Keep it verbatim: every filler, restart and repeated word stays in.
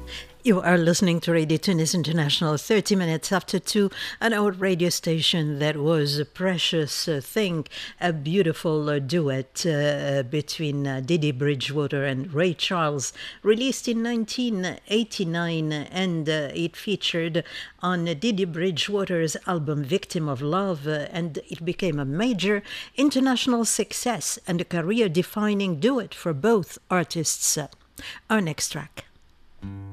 You are listening to Radio Tunis International, thirty minutes after two, an old radio station that was a precious uh, thing, a beautiful uh, duet uh, between uh, Didi Bridgewater and Ray Charles, released in nineteen eighty-nine, and uh, it featured on Didi Bridgewater's album Victim of Love, uh, and it became a major international success and a career-defining duet for both artists. Our next track.